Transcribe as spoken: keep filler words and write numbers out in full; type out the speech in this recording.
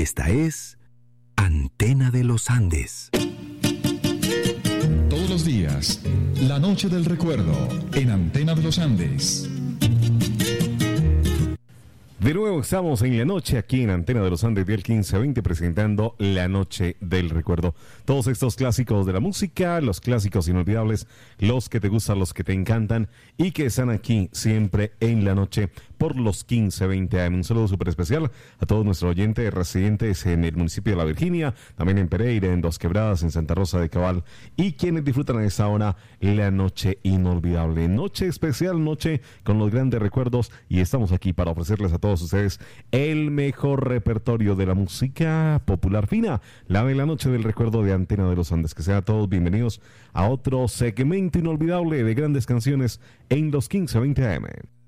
Esta es Antena de los Andes. Todos los días, la noche del recuerdo en Antena de los Andes. De nuevo estamos en la noche aquí en Antena de los Andes del quince veinte presentando La Noche del Recuerdo. Todos estos clásicos de la música, los clásicos inolvidables, los que te gustan, los que te encantan y que están aquí siempre en la noche por los quince veinte A M. Un saludo súper especial a todos nuestros oyentes residentes en el municipio de La Virginia, también en Pereira, en Dos Quebradas, en Santa Rosa de Cabal y quienes disfrutan a esta hora la noche inolvidable. Noche especial, noche con los grandes recuerdos y estamos aquí para ofrecerles a todos ustedes el mejor repertorio de la música popular fina, la de la noche del recuerdo de Antena de los Andes. Que sean todos bienvenidos a otro segmento inolvidable de grandes canciones en los quince veinte A M.